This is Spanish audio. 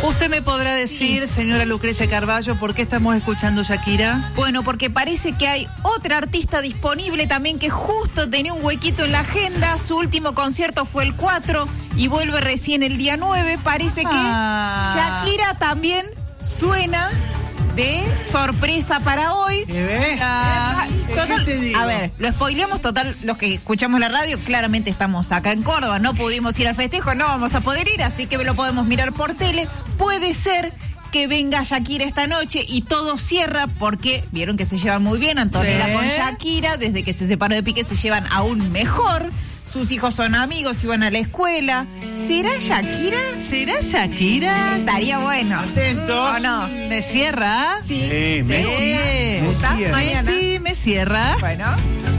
Usted me podrá decir, señora Lucrecia Carballo, ¿por qué estamos escuchando Shakira? Bueno, porque parece que hay otra artista disponible también que justo tenía un huequito en la agenda. Su último concierto fue el 4 y vuelve recién el día 9. Parece que Shakira también suena de sorpresa para hoy. Total, a ver, lo spoileamos total, los que escuchamos la radio, claramente estamos acá en Córdoba, no pudimos ir al festejo, no vamos a poder ir, así que lo podemos mirar por tele. Puede ser que venga Shakira esta noche y todo cierra porque vieron que se llevan muy bien Antonella con Shakira, desde que se separó de Piqué se llevan aún mejor. Sus hijos son amigos, iban a la escuela. ¿Será Shakira? ¿Será Shakira? Estaría bueno. Atentos. ¿O no? ¿Me cierra? Sí. Messi. Messi, me cierra. Bueno.